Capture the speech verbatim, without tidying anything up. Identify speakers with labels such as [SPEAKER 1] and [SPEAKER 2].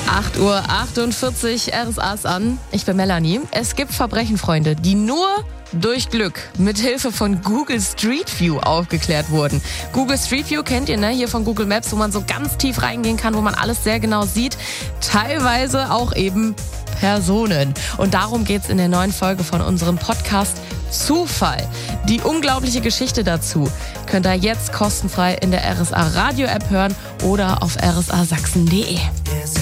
[SPEAKER 1] acht Uhr achtundvierzig, R S A ist an. Ich bin Melanie. Es gibt Verbrechenfreunde, die nur durch Glück mit Hilfe von Google Street View aufgeklärt wurden. Google Street View kennt ihr, ne? Hier von Google Maps, wo man so ganz tief reingehen kann, wo man alles sehr genau sieht. Teilweise auch eben Personen. Und darum geht's in der neuen Folge von unserem Podcast Zufall. Die unglaubliche Geschichte dazu könnt ihr jetzt kostenfrei in der R S A Radio App hören oder auf r s a sachsen punkt d e.